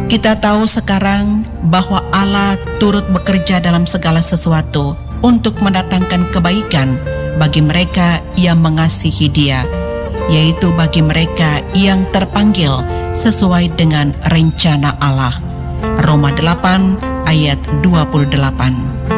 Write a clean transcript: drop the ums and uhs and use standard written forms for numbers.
Kita tahu sekarang bahwa Allah turut bekerja dalam segala sesuatu untuk mendatangkan kebaikan bagi mereka yang mengasihi Dia, yaitu bagi mereka yang terpanggil sesuai dengan rencana Allah. Roma 8 ayat 28.